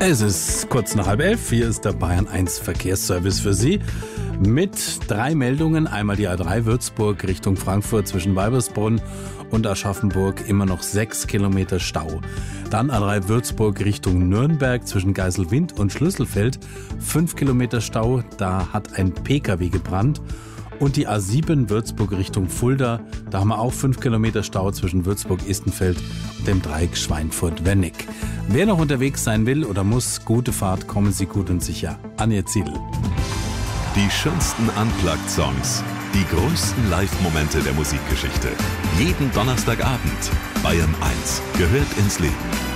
Es ist kurz nach 10:30. Hier ist der Bayern 1 Verkehrsservice für Sie mit 3 Meldungen. Einmal die A3 Würzburg Richtung Frankfurt zwischen Weibersbrunn und Aschaffenburg immer noch 6 Kilometer Stau. Dann A3 Würzburg Richtung Nürnberg zwischen Geiselwind und Schlüsselfeld 5 Kilometer Stau. Da hat ein PKW gebrannt. Und die A7 Würzburg Richtung Fulda, da haben wir auch 5 Kilometer Stau zwischen Würzburg-Istenfeld und dem Dreieck Schweinfurt-Wennig. Wer noch unterwegs sein will oder muss, gute Fahrt, kommen Sie gut und sicher an Ihr Ziel. Die schönsten Unplugged-Songs, die größten Live-Momente der Musikgeschichte. Jeden Donnerstagabend. Bayern 1 gehört ins Leben.